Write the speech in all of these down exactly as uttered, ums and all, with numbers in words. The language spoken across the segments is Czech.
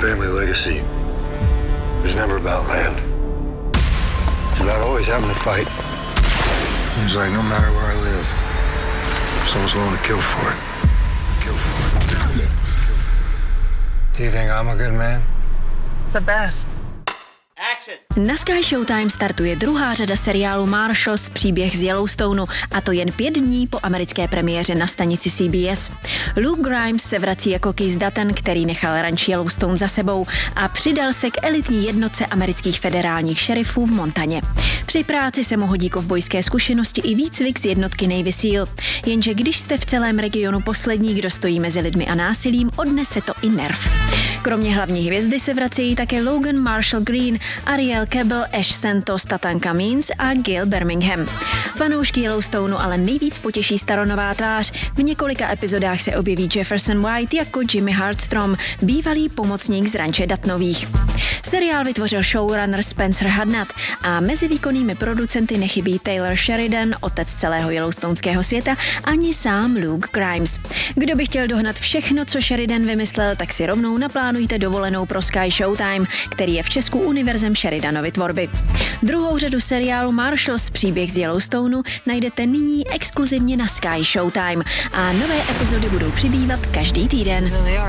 family legacy is never about land. It's about always having to fight. Seems like no matter where I live, someone's willing to kill for it. Kill for it. Kill for it. Do you think I'm a good man? The best. Na Sky Showtime startuje druhá řada seriálu Marshals, příběh z Yellowstoneu, a to jen pět dní po americké premiéře na stanici C B S. Luke Grimes se vrací jako Keith Dutton, který nechal ranč Yellowstone za sebou a přidal se k elitní jednotce amerických federálních šerifů v Montaně. Při práci se mu hodí kovbojské zkušenosti i výcvik z jednotky Navy SEAL. Jenže když jste v celém regionu poslední, kdo stojí mezi lidmi a násilím, odnese to i nerv. Kromě hlavní hvězdy se vracejí také Logan Marshall Green, Ariel Cabell, Ash Santos, Tatanka Means a Gail Birmingham. Fanoušky Yellowstoneu ale nejvíc potěší staronová tvář. V několika epizodách se objeví Jefferson White jako Jimmy Hardstrom, bývalý pomocník z ranče Duttonových. Seriál vytvořil showrunner Spencer Hudnut a mezi výkonnými producenty nechybí Taylor Sheridan, otec celého yellowstonského světa, ani sám Luke Grimes. Kdo by chtěl dohnat všechno, co Sheridan vymyslel, tak si rovnou naplánujte dovolenou pro Sky Showtime, který je v Česku univerzem Sheridanovy tvorby. Druhou řadu seriálu Marshals, příběh z Yellowstoneu, najdete nyní exkluzivně na Sky Showtime a nové epizody budou přibývat každý týden.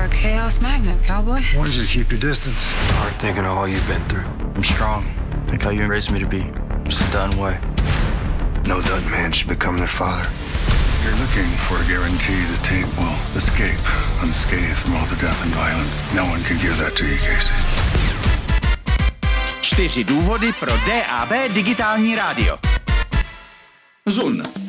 All you've been through. I'm strong, like how you raised me to be. Just the Dutton way. No Dutton man should become their father. You're looking for a guarantee the tape will escape unscathed from all the death and violence. No one can give that to you, Casey. Čtyři důvody pro D A B digitální rádio. Zun.